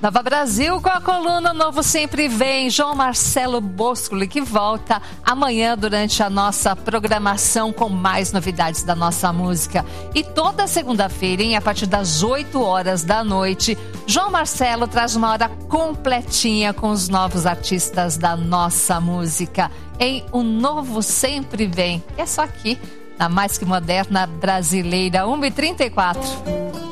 Nova Brasil com a coluna Novo Sempre Vem. João Marcelo Boscoli, que volta amanhã durante a nossa programação com mais novidades da nossa música. E toda segunda-feira, a partir das 8 horas da noite, João Marcelo traz uma hora completinha com os novos artistas da nossa música. Em O Novo Sempre Vem. É só aqui, na Mais Que Moderna Brasileira, 1h34.